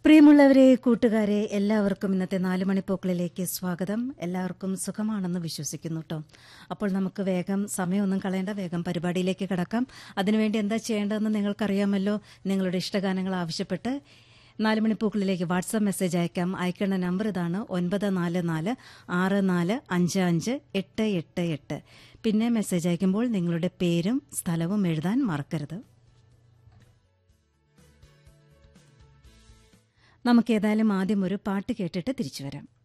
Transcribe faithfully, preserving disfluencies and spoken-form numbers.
പ്രിയമുള്ളവരെ, കൂട്ടുകാരെ, എല്ലാവർക്കും ഇന്നത്തെ നാല് മണിപ്പൂക്കളിലേക്ക് സ്വാഗതം. എല്ലാവർക്കും സുഖമാണെന്ന് വിശ്വസിക്കുന്നു കേട്ടോ. അപ്പോൾ നമുക്ക് വേഗം സമയമൊന്നും കളയേണ്ട, വേഗം പരിപാടിയിലേക്ക് കിടക്കാം. അതിനുവേണ്ടി എന്താ ചെയ്യേണ്ടതെന്ന് നിങ്ങൾക്കറിയാമല്ലോ. നിങ്ങളുടെ ഇഷ്ടഗാനങ്ങൾ ആവശ്യപ്പെട്ട് നാല് മണിപ്പൂക്കളിലേക്ക് വാട്സാപ്പ് മെസ്സേജ് അയക്കാം. അയക്കേണ്ട നമ്പർ ഇതാണ്: ഒൻപത് നാല് നാല് ആറ് നാല് അഞ്ച് അഞ്ച് എട്ട് എട്ട് എട്ട്. പിന്നെ മെസ്സേജ് അയക്കുമ്പോൾ നിങ്ങളുടെ പേരും സ്ഥലവും എഴുതാൻ മറക്കരുത്. നമുക്ക് ഏതായാലും ആദ്യം ഒരു പാട്ട് കേട്ടിട്ട് തിരിച്ചു വരാം.